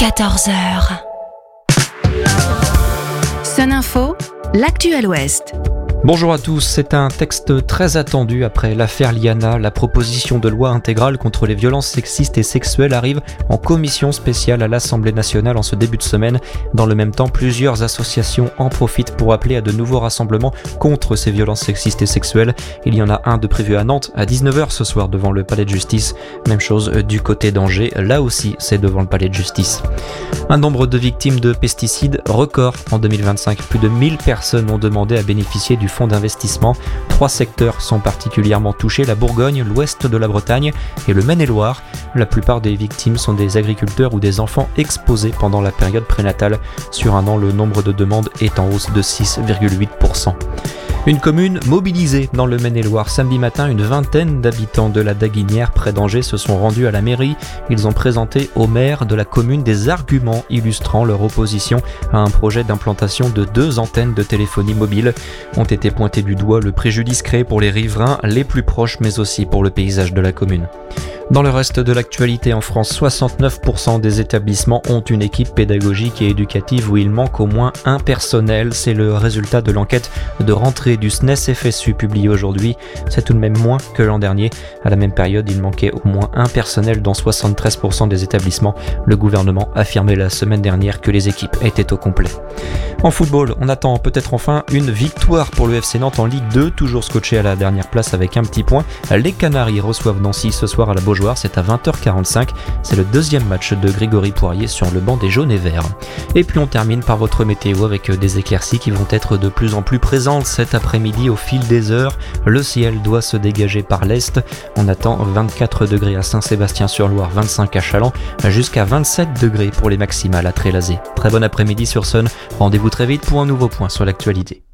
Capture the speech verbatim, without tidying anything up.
quatorze heures. Sun Info, l'actu à l'Ouest. Bonjour à tous, c'est un texte très attendu après l'affaire Liana. La proposition de loi intégrale contre les violences sexistes et sexuelles arrive en commission spéciale à l'Assemblée nationale en ce début de semaine. Dans le même temps, plusieurs associations en profitent pour appeler à de nouveaux rassemblements contre ces violences sexistes et sexuelles. Il y en a un de prévu à Nantes à dix-neuf heures ce soir devant le palais de justice. Même chose du côté d'Angers, là aussi c'est devant le palais de justice. Un nombre de victimes de pesticides record en deux mille vingt-cinq. Plus de mille personnes ont demandé à bénéficier du fonds d'investissement. Trois secteurs sont particulièrement touchés, la Bourgogne, l'ouest de la Bretagne et le Maine-et-Loire. La plupart des victimes sont des agriculteurs ou des enfants exposés pendant la période prénatale. Sur un an, le nombre de demandes est en hausse de six virgule huit pour cent. Une commune mobilisée dans le Maine-et-Loire. Samedi matin, une vingtaine d'habitants de la Daguinière près d'Angers se sont rendus à la mairie. Ils ont présenté au maire de la commune des arguments illustrant leur opposition à un projet d'implantation de deux antennes de téléphonie mobile. Ont été pointés du doigt le préjudice créé pour les riverains les plus proches, mais aussi pour le paysage de la commune. Dans le reste de l'actualité en France, soixante-neuf pour cent des établissements ont une équipe pédagogique et éducative où il manque au moins un personnel. C'est le résultat de l'enquête de rentrée du S N E S F S U publiée aujourd'hui. C'est tout de même moins que l'an dernier. À la même période, il manquait au moins un personnel dans soixante-treize pour cent des établissements. Le gouvernement affirmait la semaine dernière que les équipes étaient au complet. En football, on attend peut-être enfin une victoire pour le F C Nantes en Ligue deux, toujours scotché à la dernière place avec un petit point. Les Canaries reçoivent Nancy ce soir à la Beaujoire, c'est à vingt heures quarante-cinq. C'est le deuxième match de Grégory Poirier sur le banc des jaunes et verts. Et puis on termine par votre météo avec des éclaircies qui vont être de plus en plus présentes cet après-midi au fil des heures. Le ciel doit se dégager par l'est. On attend vingt-quatre degrés à Saint-Sébastien-sur-Loire, vingt-cinq à Châlons, jusqu'à vingt-sept degrés pour les maximales à Trélazé. Très bon après-midi sur Sun. Rendez-vous très vite pour un nouveau point sur l'actualité.